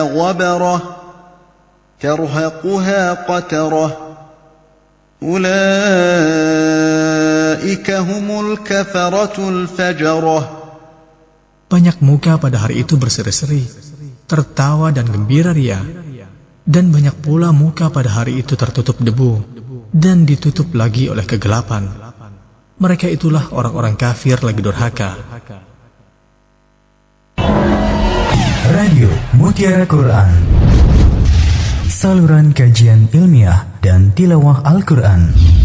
غبرة ترهقها قترة أولئك هم الكفرة الفجرة. Banyak muka pada hari itu berseri-seri, tertawa dan gembira ria. Dan banyak pula muka pada hari itu tertutup debu dan ditutup lagi oleh kegelapan. Mereka itulah orang-orang kafir lagi durhaka. Radio Mutiara Quran, saluran kajian ilmiah dan tilawah Al-Quran.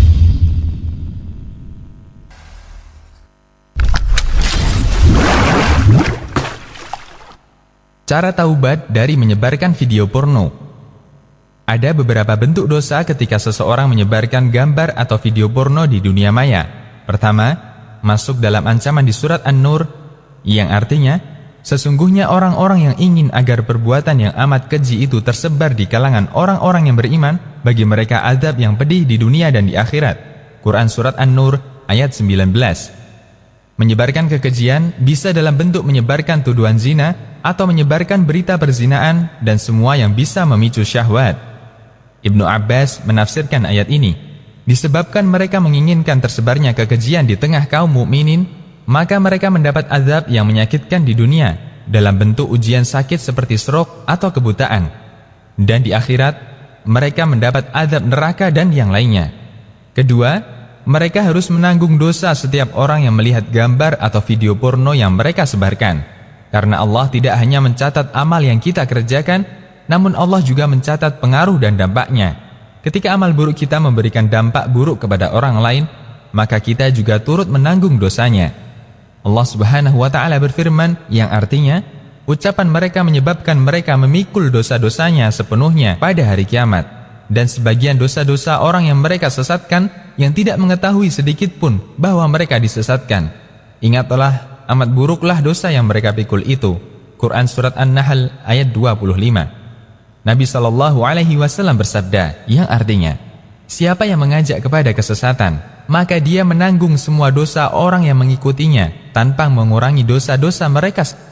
Cara taubat dari menyebarkan video porno. Ada beberapa bentuk dosa ketika seseorang menyebarkan gambar atau video porno di dunia maya. Pertama, masuk dalam ancaman di surat An-Nur, yang artinya, sesungguhnya orang-orang yang ingin agar perbuatan yang amat keji itu tersebar di kalangan orang-orang yang beriman, bagi mereka azab yang pedih di dunia dan di akhirat. Quran Surat An-Nur ayat 19. Menyebarkan kekejian bisa dalam bentuk menyebarkan tuduhan zina atau menyebarkan berita perzinaan dan semua yang bisa memicu syahwat. Ibnu Abbas menafsirkan ayat ini, disebabkan mereka menginginkan tersebarnya kekejian di tengah kaum mukminin, maka mereka mendapat azab yang menyakitkan di dunia dalam bentuk ujian sakit seperti stroke atau kebutaan, dan di akhirat mereka mendapat azab neraka dan yang lainnya. Kedua, mereka harus menanggung dosa setiap orang yang melihat gambar atau video porno yang mereka sebarkan, karena Allah tidak hanya mencatat amal yang kita kerjakan, namun Allah juga mencatat pengaruh dan dampaknya. Ketika amal buruk kita memberikan dampak buruk kepada orang lain, maka kita juga turut menanggung dosanya. Allah Subhanahu wa Ta'ala berfirman, yang artinya, ucapan mereka menyebabkan mereka memikul dosa-dosanya sepenuhnya pada hari kiamat, dan sebagian dosa-dosa orang yang mereka sesatkan yang tidak mengetahui sedikit pun bahwa mereka disesatkan. Ingatlah, amat buruklah dosa yang mereka pikul itu. Quran Surat An-Nahl ayat 25. Nabi SAW bersabda, yang artinya, siapa yang mengajak kepada kesesatan, maka dia menanggung semua dosa orang yang mengikutinya tanpa mengurangi dosa-dosa mereka.